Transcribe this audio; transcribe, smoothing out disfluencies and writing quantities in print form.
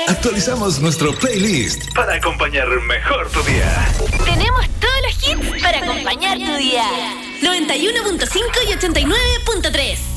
Actualizamos nuestro playlist para acompañar mejor tu día. Tenemos todos los hits para acompañar tu día. 91.5 y 89.3.